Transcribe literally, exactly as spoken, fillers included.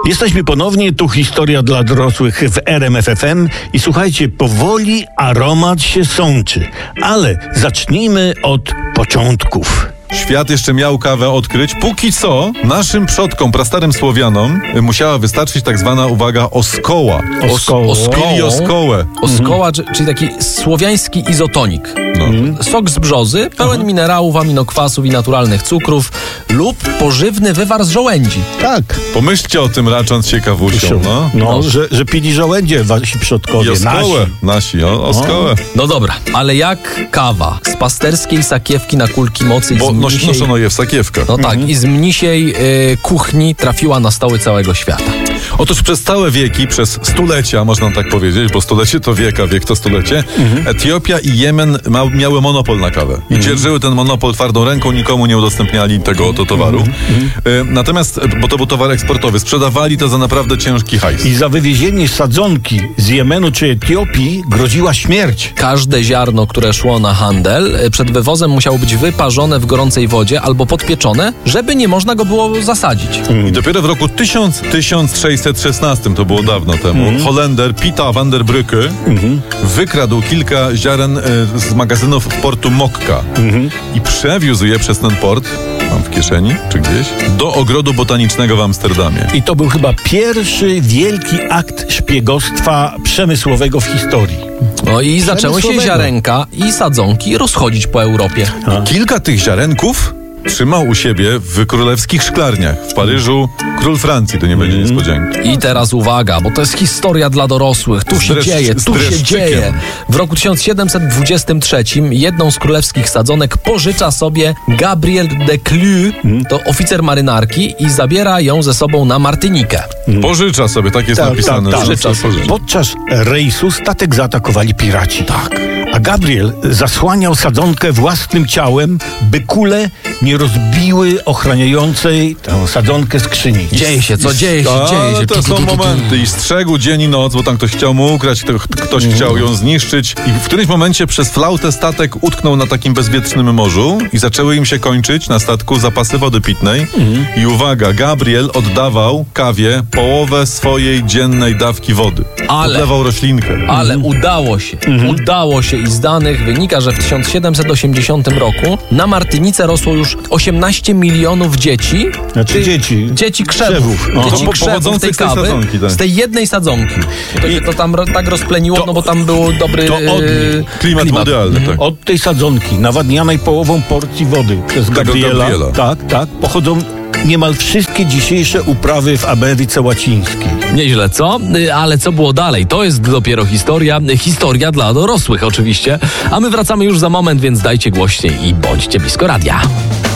Jesteśmy ponownie, tu historia dla dorosłych w R M F F M i słuchajcie, powoli aromat się sączy, ale zacznijmy od początków. Świat jeszcze miał kawę odkryć. Póki co naszym przodkom, prastarym Słowianom musiała wystarczyć tak zwana, uwaga, oskoła. Oskoło. Oskili oskołę. Oskoła, mhm. czyli taki słowiański izotonik. No. Sok z brzozy, pełen Aha. minerałów, aminokwasów i naturalnych cukrów lub pożywny wywar z żołędzi. Tak. Pomyślcie o tym, racząc się kawusią. No, no że, że pili żołędzie wasi przodkowie. I oskołę. Nasi, nasi o, oskołę. No dobra, ale jak kawa z pasterskiej sakiewki na kulki mocy i Bo z mnisiej... noszono je w sakiewkach. No tak, mhm. i z mnisiej y, kuchni trafiła na stoły całego świata. Otóż przez całe wieki, przez stulecia, można tak powiedzieć, bo stulecie to wiek, a wiek to stulecie, mhm. Etiopia i Jemen ma, miały monopol na kawę. I mhm. dzierżyły ten monopol twardą ręką, nikomu nie udostępniali tego oto towaru. Mhm. Y, natomiast, bo to był towar eksportowy, sprzedawali to za naprawdę ciężki hajs. I za wywiezienie sadzonki z Jemenu czy Etiopii groziła śmierć. Każde ziarno, które szło na handel, przed wywozem musiało być wyparzone w gorącej wodzie albo podpieczone, żeby nie można go było zasadzić. Mhm. I dopiero w roku tysiąc sześćset szesnastym, to było dawno temu, mhm. Holender Pieter van der Brücke mhm. wykradł kilka ziaren y, z magazynów w portu Mokka mhm. i przewiózł je przez ten port, mam w kieszeni, czy gdzieś, do ogrodu botanicznego w Amsterdamie. I to był chyba pierwszy wielki akt szpiegostwa przemysłowego w historii. No i zaczęły się ziarenka i sadzonki rozchodzić po Europie. A. Kilka tych ziarenków trzymał u siebie w królewskich szklarniach. W Paryżu król Francji, to nie będzie mm. niespodzianki. I teraz uwaga, bo to jest historia dla dorosłych. Tu się dreszcz, dzieje, tu się dzieje. W roku tysiąc siedemset dwudziestym trzecim jedną z królewskich sadzonek pożycza sobie Gabriel de Clue, mm. to oficer marynarki, i zabiera ją ze sobą na Martynikę. Mm. Pożycza sobie, tak jest ta, napisane. Ta, ta, pożycza sobie. Podczas rejsu statek zaatakowali piraci. Tak. A Gabriel zasłaniał sadzonkę własnym ciałem, by kule nie rozbiły ochraniającej tę sadzonkę skrzyni. Dzieje się, co dzieje się, A, dzieje się. To są momenty i strzegł dzień i noc, bo tam ktoś chciał mu ukraść, ktoś mm. chciał ją zniszczyć i w którymś momencie przez flautę statek utknął na takim bezwietrznym morzu i zaczęły im się kończyć na statku zapasy wody pitnej mm. i uwaga, Gabriel oddawał kawie połowę swojej dziennej dawki wody. Ale, Podlewał roślinkę. Ale mm. udało się, mm. udało się i z danych wynika, że w tysiąc siedemset osiemdziesiątym roku na Martynice rosło już osiemnaście milionów dzieci. Znaczy dzieci. Dzieci krzewów. No. Dzieci Po, krzewów tej kawy. Z tej, sadzonki, tak. z tej jednej sadzonki. To się to tam tak rozpleniło, to, no bo tam był dobry to od, yy, klimat, klimat idealny. Tak. Od tej sadzonki, nawadnianej połową porcji wody przez Gabriela, Gabriela. Tak, tak, pochodzą niemal wszystkie dzisiejsze uprawy w Ameryce Łacińskiej. Nieźle, co? Ale co było dalej? To jest dopiero historia. Historia dla dorosłych oczywiście. A my wracamy już za moment, więc dajcie głośniej i bądźcie blisko radia.